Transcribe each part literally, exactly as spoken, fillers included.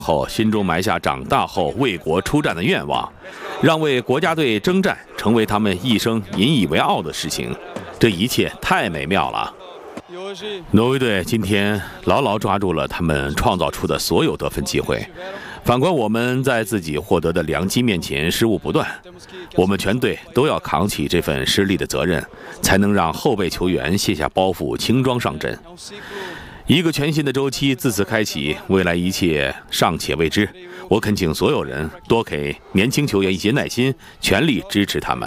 后心中埋下长大后为国出战的愿望，让为国家队征战成为他们一生引以为傲的事情。这一切太美妙了。挪威队今天牢牢抓住了他们创造出的所有得分机会，反观我们在自己获得的良机面前失误不断，我们全队都要扛起这份失利的责任，才能让后备球员卸下包袱，轻装上阵。一个全新的周期自此开启，未来一切尚且未知。我恳请所有人多给年轻球员一些耐心，全力支持他们。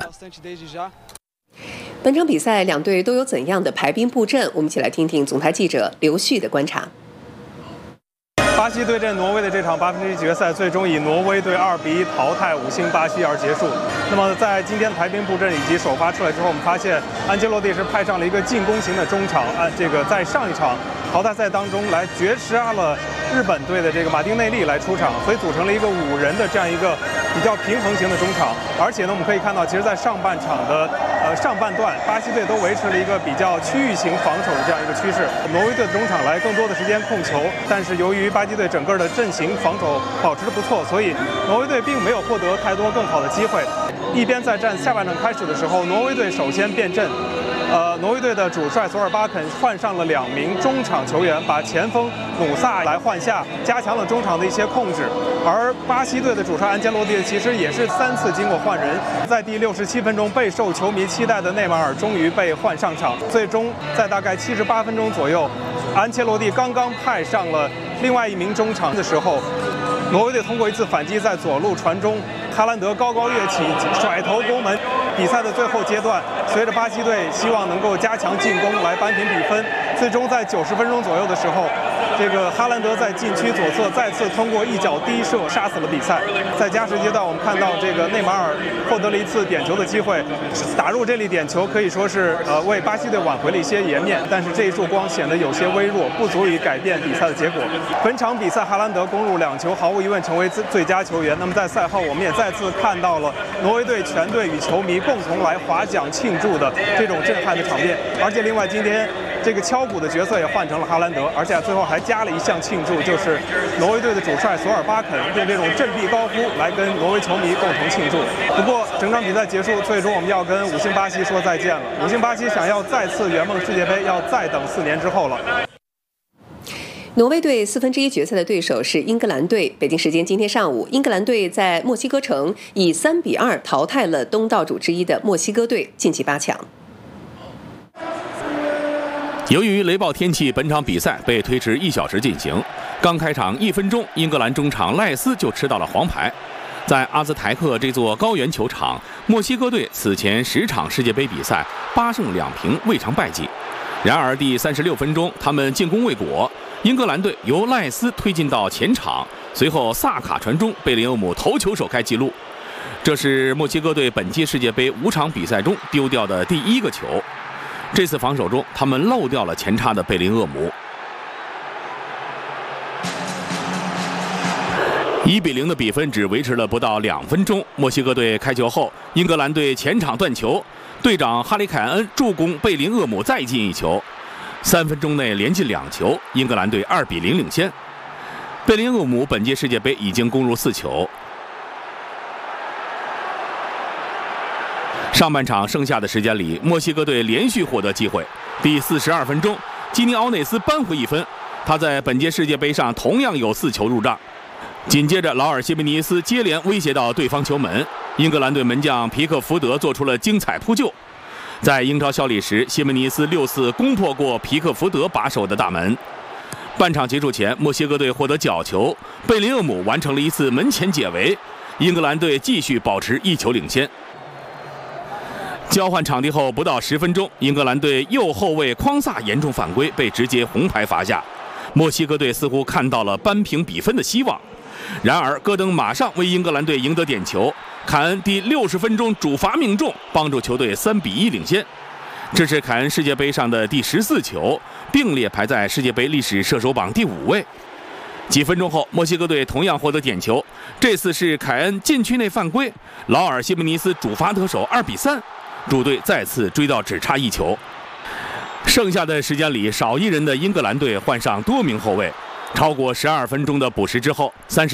本场比赛两队都有怎样的排兵布阵？我们一起来听听总台记者刘旭的观察。 巴西对阵挪威的这场八分之一决赛，最终以挪威队二比一淘汰五星巴西而结束。那么在今天的排兵布阵以及首发出来之后，我们发现安切洛蒂是派上了一个进攻型的中场，按这个在上一场淘汰赛当中来绝杀了日本队的这个马丁内利来出场，所以组成了一个五人的这样一个比较平衡型的中场。而且呢，我们可以看到，其实，在上半场的呃上半段，巴西队都维持了一个比较区域型防守的这样一个趋势。挪威队的中场来更多的时间控球，但是由于巴西队整个的阵型防守保持得不错，所以挪威队并没有获得太多更好的机会。一边在战下半场开始的时候，挪威队首先变阵。呃，挪威队的主帅索尔巴肯换上了两名中场球员，把前锋努萨来换下，加强了中场的一些控制。而巴西队的主帅安切洛蒂其实也是三次经过换人，在第六十七分钟备受球迷期待的内马尔终于被换上场，最终在大概七十八分钟左右，安切洛蒂刚刚派上了另外一名中场的时候，挪威队通过一次反击在左路传中，哈兰德高高跃起，甩头攻门。比赛的最后阶段，随着巴西队希望能够加强进攻来扳平比分，最终在九十分钟左右的时候，这个哈兰德在禁区左侧再次通过一脚低射杀死了比赛。在加时阶段，我们看到这个内马尔获得了一次点球的机会，打入这粒点球可以说是呃为巴西队挽回了一些颜面，但是这一束光显得有些微弱，不足以改变比赛的结果。本场比赛哈兰德攻入两球，毫无疑问成为最佳球员。那么在赛后，我们也再次看到了挪威队全队与球迷共同来划桨庆祝的这种震撼的场面。而且另外今天这个敲鼓的角色也换成了哈兰德，而且最后还加了一项庆祝，就是挪威队的主帅索尔巴肯用这种振臂高呼来跟挪威球迷共同庆祝。不过整场比赛结束，最终我们要跟五星巴西说再见了。五星巴西想要再次圆梦世界杯，要再等四年之后了。 挪威队四分之一决赛的对手是英格兰队。北京时间今天上午，英格兰队在墨西哥城以三比二淘汰了东道主之一的墨西哥队，晋级八强。 由于雷暴天气，本场比赛被推迟一小时进行。刚开场一分钟，英格兰中场赖斯就吃到了黄牌。在阿兹台克这座高原球场，墨西哥队此前十场世界杯比赛八胜两平，未尝败绩。然而第三十六分钟，他们进攻未果，英格兰队由赖斯推进到前场，随后萨卡传中，贝林厄姆头球首开纪录。这是墨西哥队本届世界杯五场比赛中丢掉的第一个球。这次防守中，他们漏掉了前插的贝林厄姆。一比零的比分只维持了不到两分钟。墨西哥队开球后，英格兰队前场断球，队长哈里凯恩助攻贝林厄姆再进一球。三分钟内连进两球，英格兰队二比零领先。贝林厄姆本届世界杯已经攻入四球。上半场剩下的时间里，墨西哥队连续获得机会。第四十二分钟，基尼奥内斯扳回一分，他在本届世界杯上同样有四球入账。紧接着，劳尔西门尼斯接连威胁到对方球门，英格兰队门将皮克福德做出了精彩扑救。在英超效力时，西门尼斯六次攻破过皮克福德把守的大门。半场结束前，墨西哥队获得角球，贝林厄姆完成了一次门前解围，英格兰队继续保持一球领先。交换场地后不到十分钟，英格兰队右后卫匡萨严重犯规，被直接红牌罚下。墨西哥队似乎看到了扳平比分的希望。然而戈登马上为英格兰队赢得点球，凯恩第六十分钟主罚命中，帮助球队三比一领先。这是凯恩世界杯上的第十四球，并列排在世界杯历史射手榜第五位。几分钟后，墨西哥队同样获得点球，这次是凯恩禁区内犯规，劳尔西门尼斯主罚得手，二比三，主队再次追到只差一球。剩下的时间里，少一人的英格兰队换上多名后卫， 超过十二分钟的补时之后，三十。